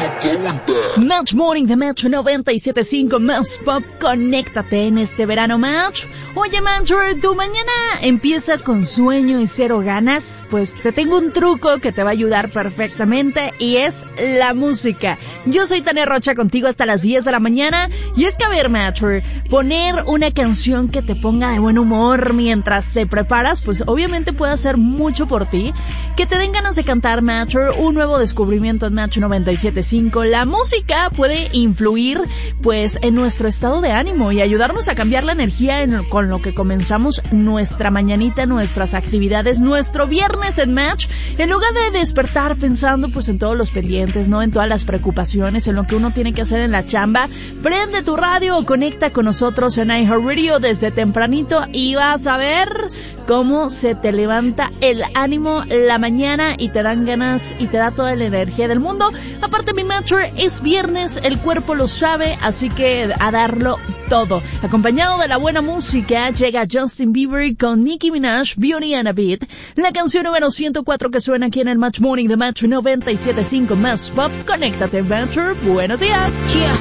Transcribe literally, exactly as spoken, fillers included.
Match Morning de Match noventa y siete punto cinco, más pop, conéctate en este verano, Match. Oye, Matcher, ¿tu mañana empieza con sueño y cero ganas? Pues te tengo un truco que te va a ayudar perfectamente y es la música. Yo soy Tania Rocha contigo hasta las diez de la mañana y es que, a ver, Matcher, poner una canción que te ponga de buen humor mientras te preparas, pues obviamente puede hacer mucho por ti. Que te den ganas de cantar, Matcher, un nuevo descubrimiento en Match noventa y siete punto cinco. La música puede influir pues en nuestro estado de ánimo y ayudarnos a cambiar la energía en, con lo que comenzamos nuestra mañanita, nuestras actividades, nuestro viernes en Match. En lugar de despertar pensando pues en todos los pendientes, ¿no? En todas las preocupaciones, en lo que uno tiene que hacer en la chamba, prende tu radio o conecta con nosotros en iHeartRadio desde tempranito y vas a ver cómo se te levanta el ánimo la mañana y te dan ganas y te da toda la energía del mundo. Aparte, mi Matcher, es viernes, el cuerpo lo sabe, así que a darlo todo. Acompañado de la buena música, llega Justin Bieber con Nicki Minaj, Beauty and a Beat, la canción número ciento cuatro que suena aquí en el Match Morning de Match noventa y siete punto cinco, más pop. Conéctate, Matcher. Buenos días. Yeah.